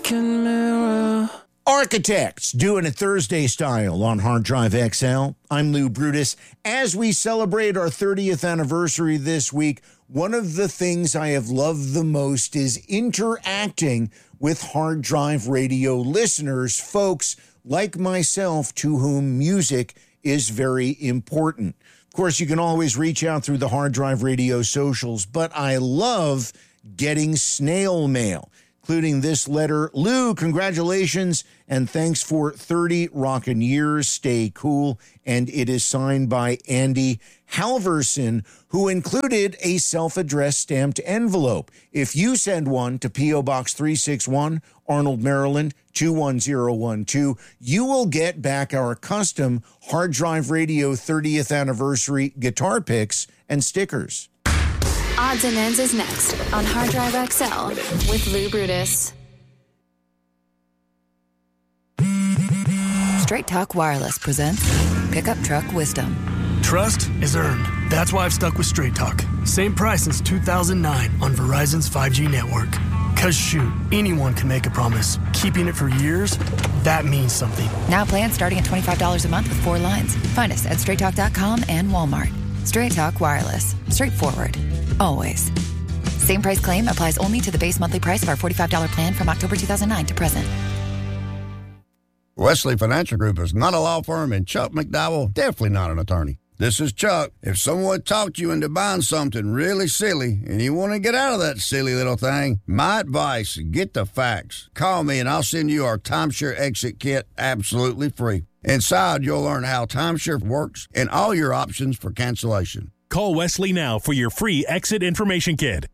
broken mirror. Architects doing it Thursday style on Hard Drive XL. I'm Lou Brutus. As we celebrate our 30th anniversary this week, one of the things I have loved the most is interacting with Hard Drive Radio listeners, folks like myself to whom music is very important. Of course, you can always reach out through the Hard Drive Radio socials, but I love getting snail mail, including this letter. Lou, congratulations and thanks for 30 rockin' years. Stay cool. And it is signed by Andy Halverson, who included a self-addressed stamped envelope. If you send one to P.O. Box 361, Arnold, Maryland, 21012, you will get back our custom Hard Drive Radio 30th anniversary guitar picks and stickers. Odds and Ends is next on Hard Drive XL with Lou Brutus. Straight Talk Wireless presents Pickup Truck Wisdom. Trust is earned. That's why I've stuck with Straight Talk. Same price since 2009 on Verizon's 5G network. Cause shoot, anyone can make a promise. Keeping it for years, that means something. Now plans starting at $25 a month with 4 lines. Find us at straighttalk.com and Walmart. Straight Talk Wireless. Straightforward. Always. Same price claim applies only to the base monthly price of our $45 plan from October 2009 to present. Wesley Financial Group is not a law firm, and Chuck McDowell definitely not an attorney. This is Chuck. If someone talked you into buying something really silly and you want to get out of that silly little thing, my advice, get the facts. Call me and I'll send you our timeshare exit kit absolutely free. Inside, you'll learn how timeshare works and all your options for cancellation. Call Wesley now for your free exit information kit.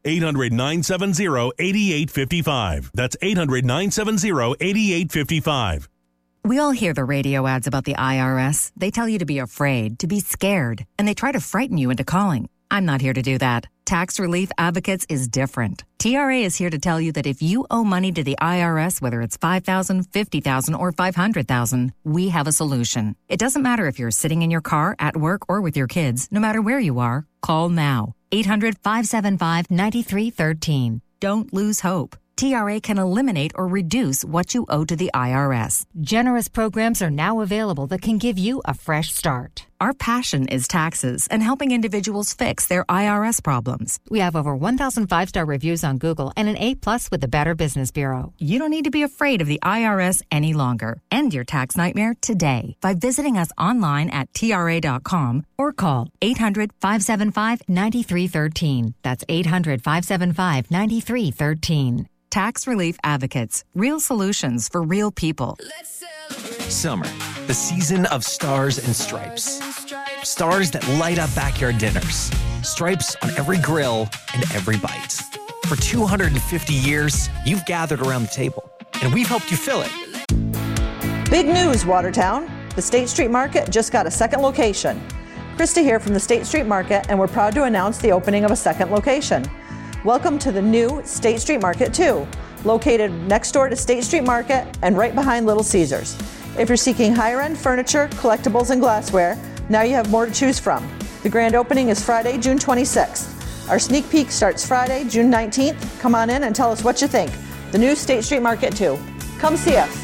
800-970-8855. That's 800-970-8855. We all hear the radio ads about the IRS. They tell you to be afraid, to be scared, and they try to frighten you into calling. I'm not here to do that. Tax Relief Advocates is different. TRA is here to tell you that if you owe money to the IRS, whether it's $5,000, $50,000, or $500,000, we have a solution. It doesn't matter if you're sitting in your car, at work, or with your kids. No matter where you are, call now. 800-575-9313. Don't lose hope. TRA can eliminate or reduce what you owe to the IRS. Generous programs are now available that can give you a fresh start. Our passion is taxes and helping individuals fix their IRS problems. We have over 1,000 5-star reviews on Google and an A+ with the Better Business Bureau. You don't need to be afraid of the IRS any longer. End your tax nightmare today by visiting us online at TRA.com or call 800-575-9313. That's 800-575-9313. Tax Relief Advocates. Real solutions for real people. Summer, the season of stars and stripes. Stars that light up backyard dinners. Stripes on every grill and every bite. For 250 years, you've gathered around the table, and we've helped you fill it. Big news, Watertown. The State Street Market just got a second location. Krista here from the State Street Market, and we're proud to announce the opening of a second location. Welcome to the new State Street Market 2, located next door to State Street Market and right behind Little Caesars. If you're seeking higher-end furniture, collectibles, and glassware, now you have more to choose from. The grand opening is Friday, June 26th. Our sneak peek starts Friday, June 19th. Come on in and tell us what you think. The new State Street Market 2. Come see us.